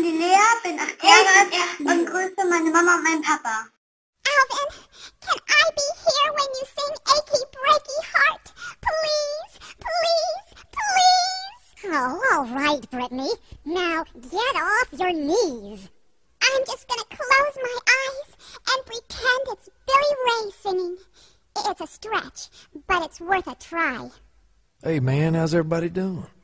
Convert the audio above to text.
bin die Lea, bin 8 Jahre alt und grüße meine Mama und meinen Papa. Alvin, can I be here when you sing Achy Breaky Heart? Please, please, please. Oh, all right, Brittany. Now get off your knees. I'm just gonna close my eyes and pretend it's Billy Ray singing. It's a stretch, but it's worth a try. Hey, man, how's everybody doing?